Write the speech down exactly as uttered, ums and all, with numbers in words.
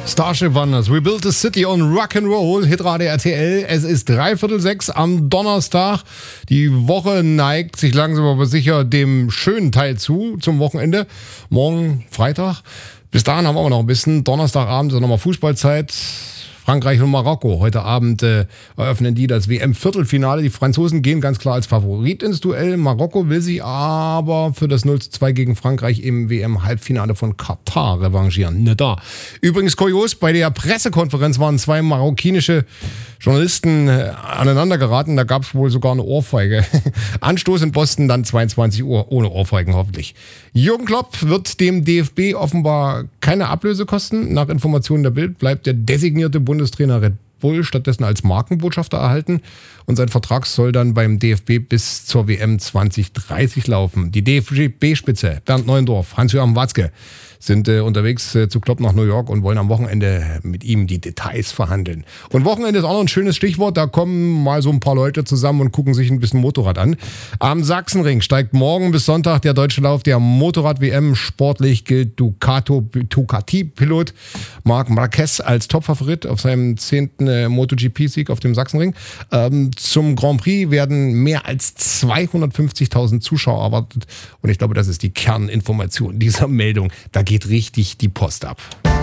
Starship Wonders, We Built a City on Rock'n'Roll, Hitradio R T L. Es ist dreiviertel sechs am Donnerstag. Die Woche neigt sich langsam aber sicher dem schönen Teil zu, zum Wochenende. Morgen Freitag. Bis dahin haben wir noch ein bisschen. Donnerstagabend ist nochmal Fußballzeit. Frankreich und Marokko. Heute Abend äh, eröffnen die das W M-Viertelfinale. Die Franzosen gehen ganz klar als Favorit ins Duell. Marokko will sich aber für das null zu zwei gegen Frankreich im W M-Halbfinale von Katar revanchieren. Ne da. Übrigens kurios, bei der Pressekonferenz waren zwei marokkanische Journalisten äh, aneinander geraten. Da gab es wohl sogar eine Ohrfeige. Anstoß in Boston, dann zweiundzwanzig Uhr, ohne Ohrfeigen hoffentlich. Jürgen Klopp wird dem D F B offenbar keine Ablöse kosten. Nach Informationen der Bild bleibt der designierte Bundestrainer Red Bull stattdessen als Markenbotschafter erhalten und sein Vertrag soll dann beim D F B bis zur W M zwanzig dreißig laufen. Die D F B-Spitze Bernd Neuendorf, Hans-Joachim Watzke sind äh, unterwegs äh, zu Klopp nach New York und wollen am Wochenende mit ihm die Details verhandeln. Und Wochenende ist auch noch ein schönes Stichwort. Da kommen mal so ein paar Leute zusammen und gucken sich ein bisschen Motorrad an. Am Sachsenring steigt morgen bis Sonntag der deutsche Lauf der Motorrad-W M. Sportlich gilt Ducato, Ducati-Pilot Marc Marquez als Topfavorit auf seinem zehnten äh, MotoGP-Sieg auf dem Sachsenring. Ähm, zum Grand Prix werden mehr als zweihundertfünfzigtausend Zuschauer erwartet. Und ich glaube, das ist die Kerninformation dieser Meldung. Da geht richtig die Post ab.